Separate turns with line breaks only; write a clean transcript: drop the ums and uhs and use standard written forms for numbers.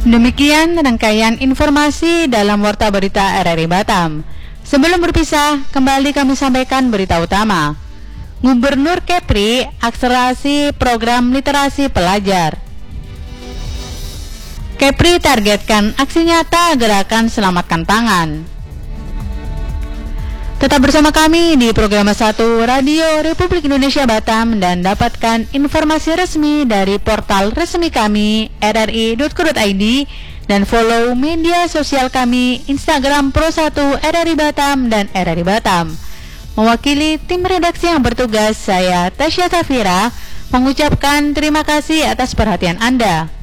Demikian rangkaian informasi dalam Warta Berita RRI Batam. Sebelum berpisah, kembali kami sampaikan berita utama. Gubernur Kepri akselerasi program literasi pelajar. Kepri targetkan aksi nyata gerakan selamatkan pangan. Tetap bersama kami di program 1 Radio Republik Indonesia Batam dan dapatkan informasi resmi dari portal resmi kami rri.co.id dan follow media sosial kami Instagram Pro1 RRI Batam dan RRI Batam. Mewakili tim redaksi yang bertugas, saya Tasya Safira mengucapkan terima kasih atas perhatian Anda.